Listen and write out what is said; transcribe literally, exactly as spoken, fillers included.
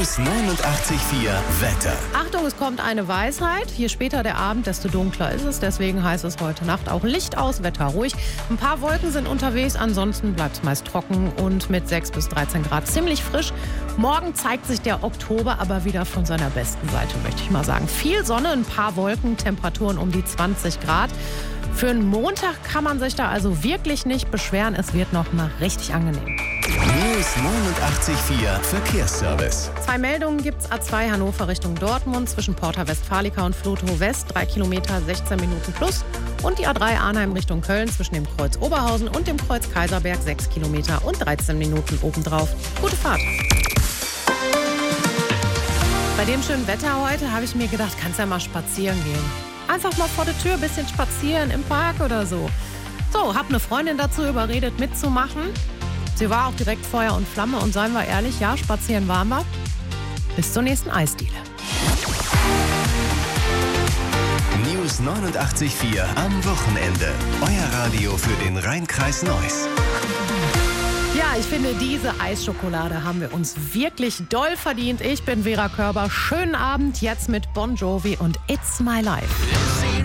News neunundachtzig Komma vier Wetter. Achtung, es kommt eine Weisheit. Je später der Abend, desto dunkler ist es. Deswegen heißt es heute Nacht auch Licht aus, Wetter ruhig. Ein paar Wolken sind unterwegs, ansonsten bleibt es meist trocken und mit sechs bis dreizehn Grad ziemlich frisch. Morgen zeigt sich der Oktober aber wieder von seiner besten Seite, möchte ich mal sagen. Viel Sonne, ein paar Wolken, Temperaturen um die zwanzig Grad. Für einen Montag kann man sich da also wirklich nicht beschweren. Es wird noch mal richtig angenehm. News neunundachtzig Komma vier Verkehrsservice. Zwei Meldungen gibt's. A zwei Hannover Richtung Dortmund zwischen Porta Westfalica und Flotow West. drei Kilometer, sechzehn Minuten plus. Und die A drei Arnheim Richtung Köln zwischen dem Kreuz Oberhausen und dem Kreuz Kaiserberg. sechs Kilometer und dreizehn Minuten obendrauf. Gute Fahrt. Bei dem schönen Wetter heute habe ich mir gedacht, kannst ja mal spazieren gehen. Einfach mal vor der Tür ein bisschen spazieren im Park oder so. So, hab eine Freundin dazu überredet, mitzumachen. Sie war auch direkt Feuer und Flamme und seien wir ehrlich, ja, spazieren waren wir. Bis zur nächsten Eisdiele. News neunundachtzig Komma vier am Wochenende. Euer Radio für den Rhein-Kreis Neuss. Ja, ich finde, diese Eisschokolade haben wir uns wirklich doll verdient. Ich bin Vera Körber. Schönen Abend jetzt mit Bon Jovi und It's My Life.